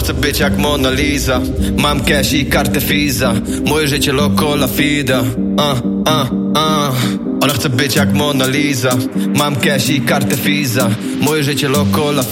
chce być jak Mona Lisa. Mam cash i kartę Visa. Moje życie loco la fida. Ona chce być jak Mona Lisa. Mam cash i kartę Visa. Moje życie loco la